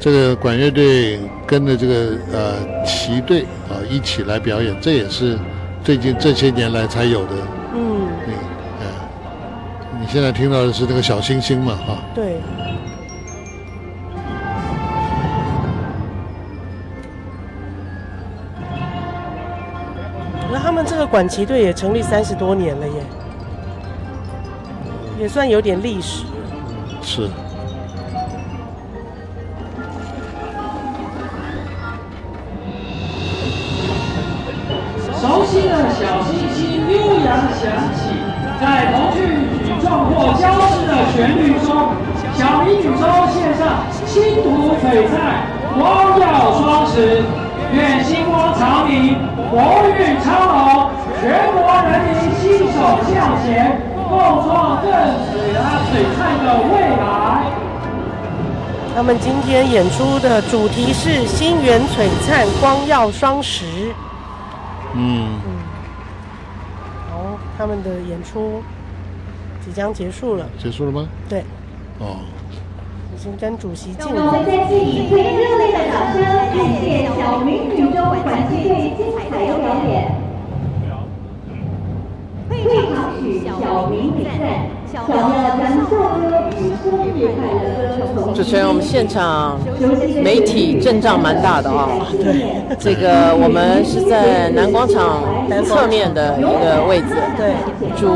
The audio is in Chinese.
这个管乐队跟着这个旗队一起来表演，这也是最近这些年来才有的。你现在听到的是那个小星星嘛，哈。 对。那他们这个管旗队也成立30多年了耶，也算有点历史。 是。 熟悉的小星星悠扬响起，在童趣举重或交织的旋律中，小民女中献上星途璀璨，光耀双持。愿星光长明，国运昌隆，全国人民携手向前，共创更璀璨的未来。 他们今天演出的主题是“星源璀璨，光耀双时”。好，他们的演出即将结束了。 结束了吗？ 对。已经跟主席敬礼。 我们再次以最热烈的掌声，感谢小民女中管旗队精彩的表演。退场曲《小民女赞》，小乐将奏歌与生日快乐歌。 主持人，我们现场媒体阵仗蛮大的啊。 对， 这个我们是在南广场侧面的一个位置。 对，